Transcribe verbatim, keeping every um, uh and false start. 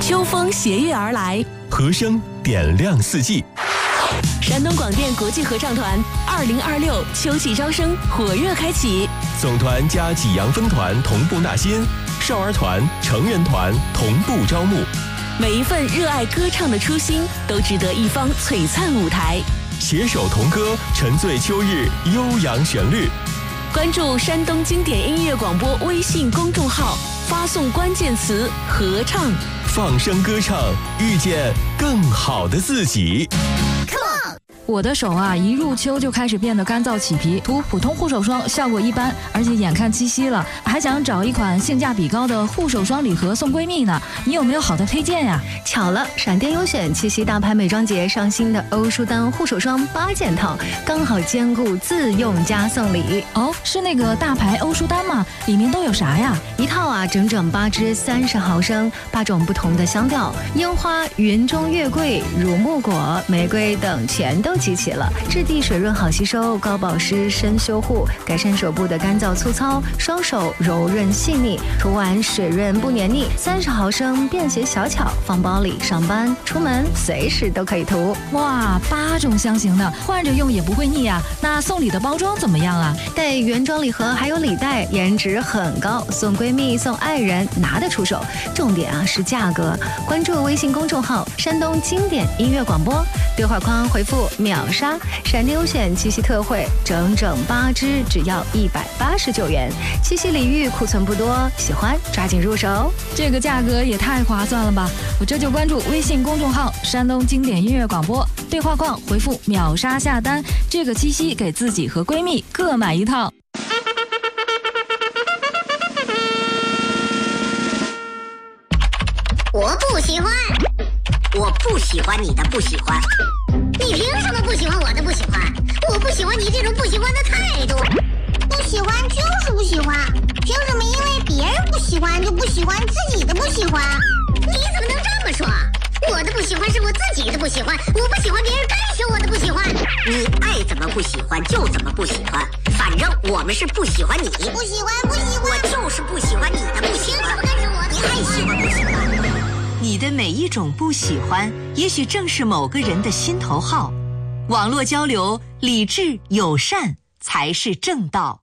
秋风携月而来， 和声点亮四季。 山东广电国际合唱团二零二六秋季招生火热开启， 总团加济阳分团同步纳新，少儿团、成人团同步招募。 每一份热爱歌唱的初心，都值得一方璀璨舞台。 携手同歌，沉醉秋日悠扬旋律。 关注山东经典音乐广播微信公众号，发送关键词“合唱”， 放声歌唱，遇见更好的自己。 我的手啊，一入秋就开始变得干燥起皮，涂普通护手霜效果一般，而且眼看七夕了，还想找一款性价比高的护手霜礼盒送闺蜜呢。你有没有好的推荐呀？ 巧了，闪电优选七夕大牌美妆节上新的欧舒丹护手霜八件套，刚好兼顾自用加送礼。 哦，是那个大牌欧舒丹吗？里面都有啥呀？ 一套啊，整整八支三十毫升，八种不同的香调，樱花、云中月桂、乳木果、玫瑰等全都集齐了。质地水润好吸收，高保湿深修护，改善手部的干燥粗糙，双手柔润细腻，涂完水润不黏腻。三十毫升便携小巧，放包里，上班出门随时都可以涂。 哇，八种香型的，换着用也不会腻啊。那送礼的包装怎么样啊？ 带原装礼盒还有礼袋，颜值很高，送闺蜜送爱人拿得出手。重点啊是价格，关注微信公众号山东经典音乐广播，对话框回复秒杀，闪电优选七夕特惠，整整八支只要一百八十九元。七夕礼遇库存不多，喜欢抓紧入手。 这个价格也太划算了吧！我这就关注微信公众号山东经典音乐广播，对话框回复秒杀下单，这个七夕给自己和闺蜜各买一套。 我不喜欢，我不喜欢你的不喜欢，你凭什么不喜欢我的不喜欢？我不喜欢你这种不喜欢的态度。 不喜欢就是不喜欢，凭什么因为别人不喜欢就不喜欢自己的不喜欢？ 你怎么能这么说？我的不喜欢是我自己的不喜欢，我不喜欢别人干涉我的不喜欢。你爱怎么不喜欢就怎么不喜欢，反正我们是不喜欢你。 不喜欢不喜欢， 我就是不喜欢你的不喜欢。凭什么干涉我的？你爱喜欢不喜欢？ 你的每一种不喜欢，也许正是某个人的心头好。网络交流，理智友善才是正道。